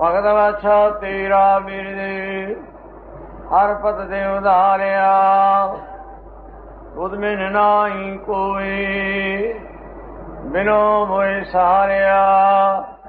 ਭਗਤ ਵਾਛਾ ਤੇਰਾ ਬਿਰਦੇ ਹਰ ਪਤ ਦੇ ਉਧਾਰਿਆ। ਤੁਧ ਬਿਨ ਨਾਹੀ ਕੋਈ ਬਿਨੋ ਮੋਇ ਸਾਰਿਆ।